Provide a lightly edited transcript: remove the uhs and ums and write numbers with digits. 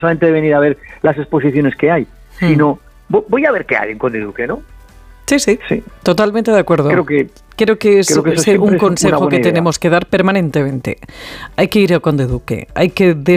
solamente de venir a ver las exposiciones que hay, sino voy a ver qué hay en Conde Duque, ¿no? Sí, totalmente de acuerdo. Creo que es un consejo que tenemos que dar permanentemente. Hay que ir a Conde Duque, hay que